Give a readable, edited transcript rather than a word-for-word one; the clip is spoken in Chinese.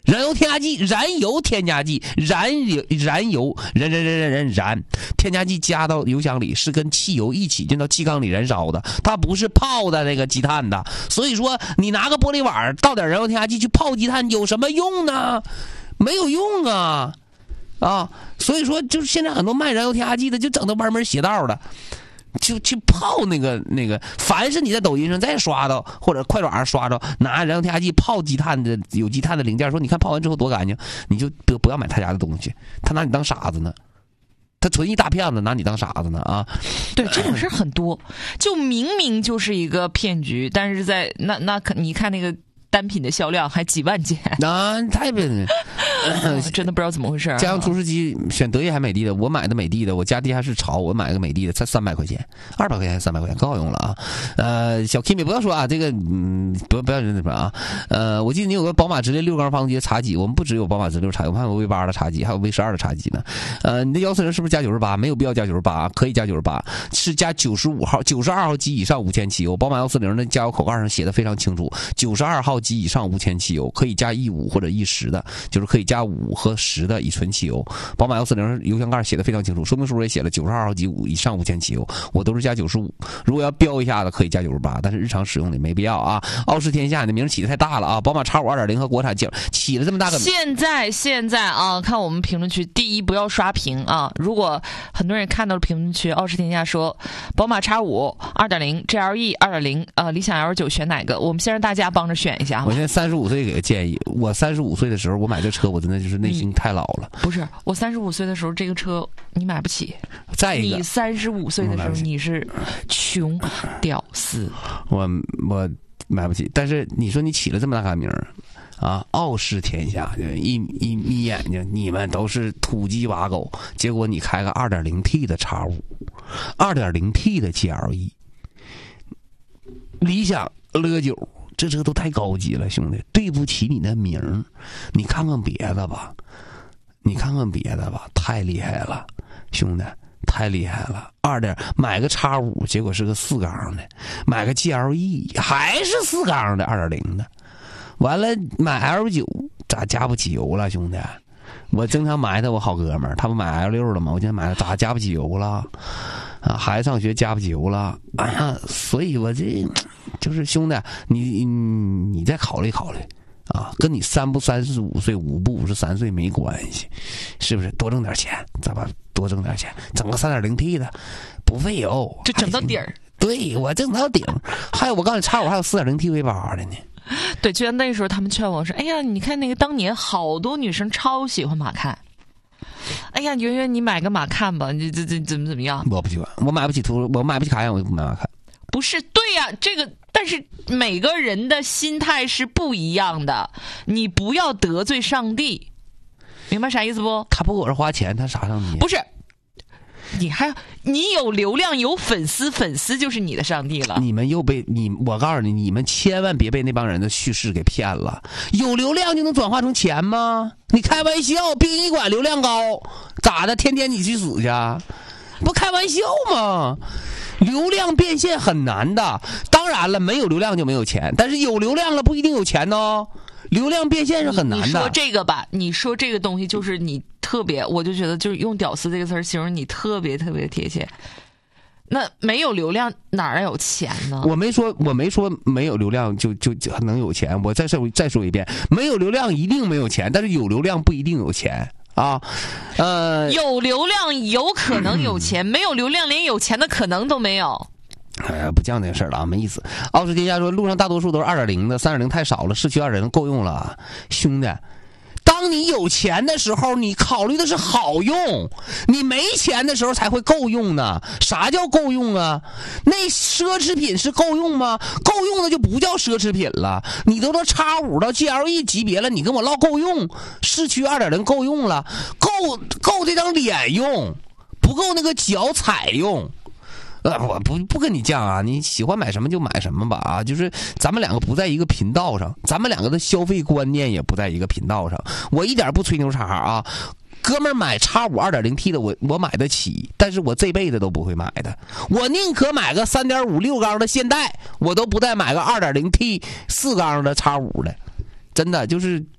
燃油添加剂，燃油添加剂，燃油添加剂加到油箱里是跟汽油一起进到气缸里燃烧的，它不是泡的那个积碳的。所以说你拿个玻璃碗倒点燃油添加剂去泡积碳有什么用呢？没有用啊！所以说就是现在很多卖燃油添加剂的就整得歪门邪道的。就去泡那个，凡是你在抖音上再刷到或者快手上刷到拿燃油添加剂泡积碳的有积碳的零件，说你看泡完之后多干净，你就不要买他家的东西，他拿你当傻子呢，他纯一大骗子，拿你当傻子呢啊！ 对，这种事很多，就明明就是一个骗局，但是在你看那个单品的销量还几万件， 太笨了。 真的不知道怎么回事。 家用除湿机选德意还美的的，我买的美的的，我家地下室潮，我买个美的的才300块钱，200块钱还是300块钱，可好用了啊！小 Kimi 不要说啊，这个不要那什么啊，我记得你有个宝马直列6缸发动机的茶几，我们不只有宝马直列茶几，我们还有 V8 的茶几，还有 V12 的茶几呢。你的140是不是加98？没有必要加98，可以加98，是加92号机以上5000汽油。宝马140的加油口盖上写的非常清楚，92号机以上5000汽油，可以加E5或者E10的，就是可以加5和10的乙醇汽油。宝马140油箱盖写的非常清楚，说明书也写了92号机5以上5000汽油，我都是加95。如果要标一下子可以加98，但是日常使用的没必要啊。傲视天下，你的名起的太大了啊！宝马 X5 2.0 和国产起了这么大个名。 现在啊，看我们评论区，第一不要刷屏啊！如果很多人看到了评论区，傲视天下说宝马 X5 2.0 GLE 2.0理想 L9 选哪个？我们先让大家帮着选一下。 我现在35岁给个建议，我35岁的时候我买这车，我真的就是内心太老了。 不是，我35岁的时候这个车你买不起。 再一个， 你35岁的时候你是穷屌丝。 我买不起，但是你说你起了这么大个名啊，傲视天下，一眯眼睛，你们都是土鸡瓦狗，结果你开个 2.0T 的 X5 2.0T 的 GLE 理想L9，这车都太高级了，兄弟，对不起你的名儿。你看看别的吧，太厉害了，兄弟，太厉害了。买个 X5 结果是个4缸的，买个 GLE 还是4缸的2.0的，完了买 L9 咋加不起油了，兄弟？我经常埋汰我好哥们儿，他不买 L6 了吗？我今天买了，咋加不起油了？孩子上学加不起油了所以我这就是兄弟，你再考虑考虑啊，跟你3不35岁5不53岁没关系，是不是？多挣点钱，咋吧？多挣点钱，整个 3.0T 的不费油， 就整到底儿。 对，我整到顶。还有我告诉你 X5 还有 4.0T V8 的呢。 对，就像那时候他们劝我说：“哎呀，你看那个当年好多女生超喜欢马看。哎呀，圆圆你买个马看吧，你这怎么样？” 我不喜欢，我买不起卡宴，我就不买马看。 不是，对呀，这个但是每个人的心态是不一样的，你不要得罪上帝，明白啥意思不？ 他不给我这花钱，他啥上帝？ 不是。你有流量有粉丝，粉丝就是你的上帝了。 我告诉你，你们千万别被那帮人的叙事给骗了。有流量就能转化成钱吗？你开玩笑，殡仪馆流量高，咋的？天天你去死去？不开玩笑吗？流量变现很难的。当然了，没有流量就没有钱，但是有流量了不一定有钱哦。流量变现是很难的。 你说这个吧，你说这个东西就是你特别，我就觉得就是用屌丝这个词形容你特别特别贴切。那没有流量哪有钱呢？ 我没说没有流量就能有钱。我再说一遍，没有流量一定没有钱，但是有流量不一定有钱啊。 有流量有可能有钱，没有流量连有钱的可能都没有。 不讲这个事儿了啊，没意思。傲视天下说，路上大多数都是2.0的，3.0太少了，市区2.0够用了。兄弟，当你有钱的时候，你考虑的是好用，你没钱的时候才会够用呢。啥叫够用啊？那奢侈品是够用吗？够用的就不叫奢侈品了。你都到 X5 到 GLE 级别了，你跟我唠够用，市区2.0够用了，够这张脸用，不够那个脚踩用。我不跟你犟啊，你喜欢买什么就买什么吧啊！就是咱们两个不在一个频道上，咱们两个的消费观念也不在一个频道上。我一点不吹牛叉啊，哥们儿买 X5 2.0T 的我买得起，但是我这辈子都不会买的。我宁可买个 3.5 6缸的现代，我都不带买个 2.0T 4缸的 X5 的。真的就是